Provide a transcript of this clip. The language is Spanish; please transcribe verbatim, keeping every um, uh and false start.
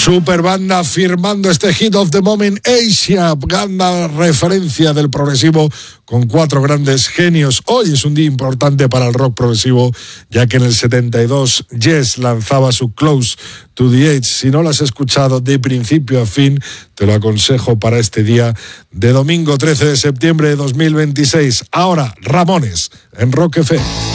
Super banda firmando este Hit of the Moment Asia, banda referencia del progresivo con cuatro grandes genios. Hoy es un día importante para el rock progresivo, ya que en el setenta y dos Yes lanzaba su Close to the Edge. Si no lo has escuchado de principio a fin, te lo aconsejo para este día de domingo trece de septiembre de dos mil veintiséis. Ahora, Ramones en Rock F M.